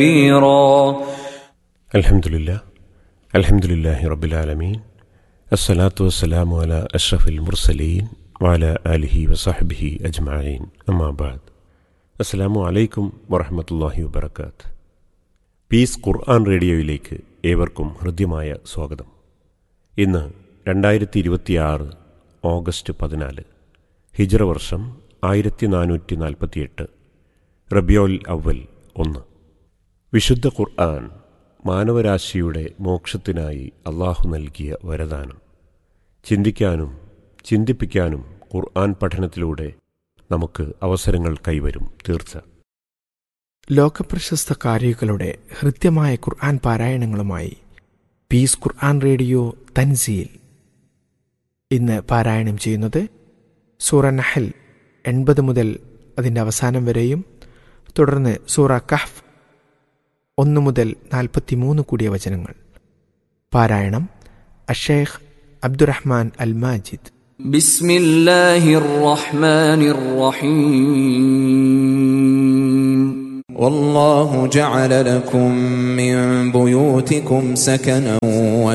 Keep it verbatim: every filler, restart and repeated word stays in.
അൽഹംദുലില്ലാ അൽഹംദുലില്ലാഹി റബ്ബിൽ ആലമീൻ അസ്സലാത്തു വസ്സലാമു അലാ അഷ്റഫിൽ മുർസലീൻ വഅലാ ആലിഹി വസഹ്ബിഹി അജ്മഈൻ അമ്മാ ബഅദ്. അസ്സലാമു അലൈക്കും വറഹ്മത്തുള്ളാഹി വബറകാത്ത്. പീസ് ഖുർആൻ റേഡിയോയിലേക്ക് ഏവർക്കും ഹൃദ്യമായ സ്വാഗതം. ഇന്ന് രണ്ടായിരത്തി ഇരുപത്തിയാറ് ഓഗസ്റ്റ് പതിനാല്, ഹിജ്റ വർഷം ആയിരത്തി നാനൂറ്റി നാൽപ്പത്തിയെട്ട്, റബിയുൽ അവ്വൽ ഒന്ന്. വിശുദ്ധ ഖുർആൻ മാനവരാശിയുടെ മോക്ഷത്തിനായി അള്ളാഹു നൽകിയ വരദാനം. ചിന്തിക്കാനും ചിന്തിപ്പിക്കാനും ഖുർആൻ പഠനത്തിലൂടെ നമുക്ക് അവസരങ്ങൾ കൈവരും, തീർച്ച. ലോകപ്രശസ്ത കാരികളുടെ ഹൃദ്യമായ ഖുർആൻ പാരായണങ്ങളുമായി പീസ് ഖുർആൻ റേഡിയോ തൻസീൽ ഇന്ന് പാരായണം ചെയ്യുന്നത് സൂറ നഹൽ എൺപത് മുതൽ അതിൻ്റെ അവസാനം വരെയും, തുടർന്ന് സൂറ കഹ്ഫ് ഒന്ന് മുതൽ നാൽപ്പത്തിമൂന്ന് കൂടിയ വചനങ്ങൾ. പാരായണം അഷേഖ് അബ്ദുറഹ്മാൻ അൽ മാജിദ്. ബിസ്മില്ലാഹിർ റഹ്മാനിർ റഹീം. വല്ലാഹു ജഅല ലക്കും മിൻ ബുയൂതികും സകനൻ